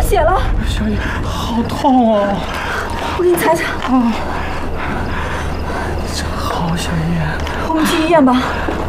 血了。 小叶，好痛哦！ 我给你踩踩。 啊，真好，小叶。 我们去医院吧。